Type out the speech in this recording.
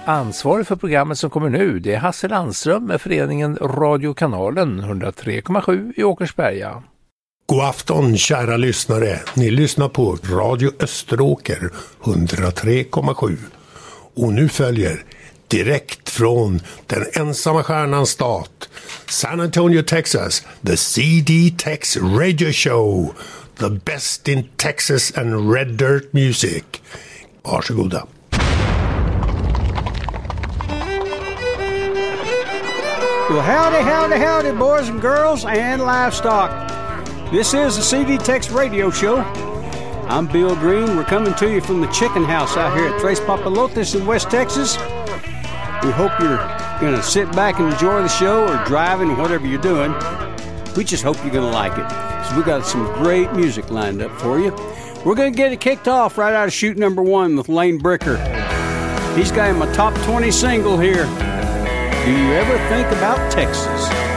Ansvarig för programmet som kommer nu, det är Hasse Landström med föreningen Radiokanalen 103,7 i Åkersberga. God afton kära lyssnare, ni lyssnar på Radio Österåker 103,7 och nu följer direkt från den ensamma stjärnans stat, San Antonio, Texas, the CD Tex Radio Show, the best in Texas and Red Dirt music. Varsågoda. Well, howdy, howdy, howdy, boys and girls and livestock. This is the CD Tex Radio Show. I'm Bill Green. We're coming to you from the chicken house out here at Tres Papalotes in West Texas. We hope you're going to sit back and enjoy the show or driving, whatever you're doing. We just hope you're going to like it. So we got some great music lined up for you. We're going to get it kicked off right out of shoot number 1 with Lane Bricker. He's got him a top 20 single here. Do you ever think about Texas?